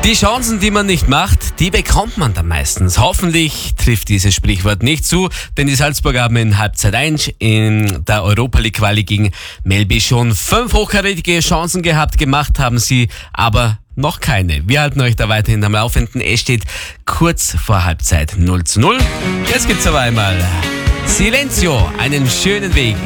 Die Chancen, die man nicht macht, die bekommt man dann meistens. Hoffentlich trifft dieses Sprichwort nicht zu, denn die Salzburger haben in Halbzeit 1 in der Europa League Quali gegen Melby schon 5 hochkarätige Chancen gehabt. Gemacht haben sie aber noch keine. Wir halten euch da weiterhin am Laufenden. Es steht kurz vor Halbzeit 0:0. Jetzt gibt's aber einmal Silencio, einen schönen Weg